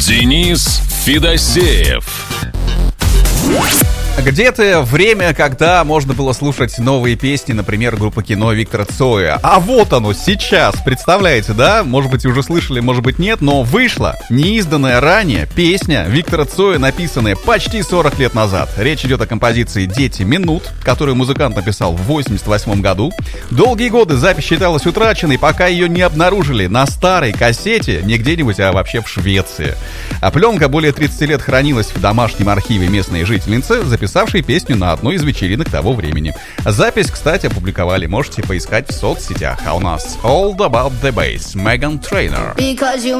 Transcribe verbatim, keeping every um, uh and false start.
Денис Федосеев. Где ты? Время, когда можно было слушать новые песни, например, группы Кино Виктора Цоя. А вот оно сейчас, представляете, да? Может быть, уже слышали, может быть, нет, но вышла неизданная ранее песня Виктора Цоя, написанная почти сорок лет назад. Речь идет о композиции «Дети минут», которую музыкант написал в восемьдесят восьмом году. Долгие годы запись считалась утраченной, пока ее не обнаружили на старой кассете, не где-нибудь, а вообще в Швеции. А пленка более тридцати лет хранилась в домашнем архиве местной жительницы, записавшей песню на одной из вечеринок того времени. Запись, кстати, опубликовали, можете поискать в соцсетях. А у нас All About The Bass, Meghan Trainor.